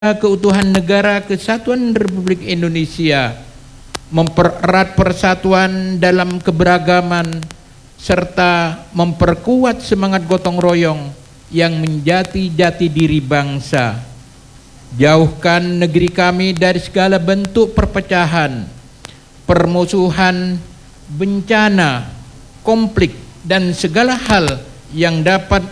keutuhan negara kesatuan Republik Indonesia, mempererat persatuan dalam keberagaman, serta memperkuat semangat gotong royong yang menjadi jati diri bangsa. Jauhkan negeri kami dari segala bentuk perpecahan, permusuhan, bencana, konflik, dan segala hal yang dapat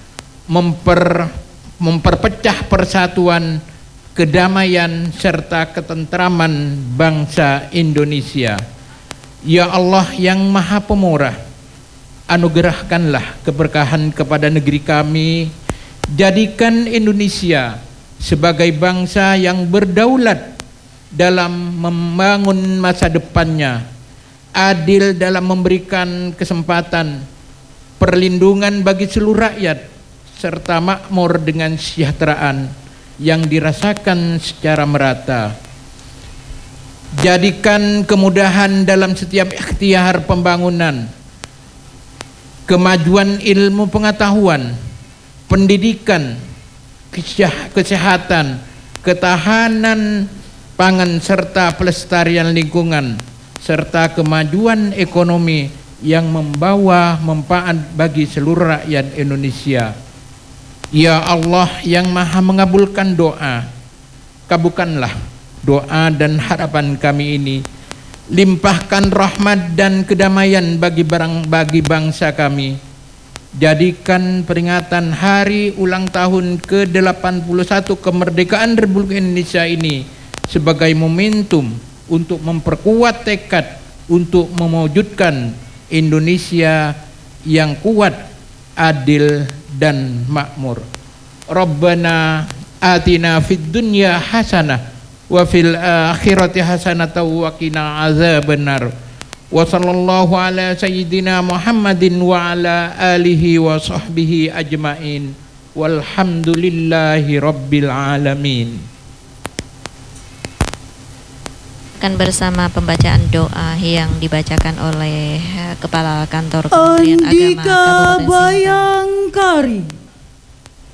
memperpecah persatuan, kedamaian, serta ketentraman bangsa Indonesia. Ya Allah yang Maha Pemurah, anugerahkanlah keberkahan kepada negeri kami. Jadikan Indonesia sebagai bangsa yang berdaulat dalam membangun masa depannya, adil dalam memberikan kesempatan, perlindungan bagi seluruh rakyat, serta makmur dengan kesejahteraan yang dirasakan secara merata. Jadikan kemudahan dalam setiap ikhtiar pembangunan, kemajuan ilmu pengetahuan, pendidikan, kesehatan, ketahanan pangan, serta pelestarian lingkungan, serta kemajuan ekonomi yang membawa manfaat bagi seluruh rakyat Indonesia. Ya Allah yang Maha mengabulkan doa, kabulkanlah doa dan harapan kami ini. Limpahkan rahmat dan kedamaian bagi bangsa kami. Jadikan peringatan hari ulang tahun ke-81 kemerdekaan Republik Indonesia ini sebagai momentum untuk memperkuat tekad untuk mewujudkan Indonesia yang kuat, adil, dan makmur. Rabbana atina fid dunya hasanah wa fil akhirati hasanah wa qina azabannar. Wa sallallahu ala sayyidina Muhammadin wa ala alihi wa sahbihi ajmain. Walhamdulillahi rabbil alamin. Akan bersama pembacaan doa yang dibacakan oleh Kepala Kantor Kementerian Agama Andika Kabupaten Sintang. Bayangkari.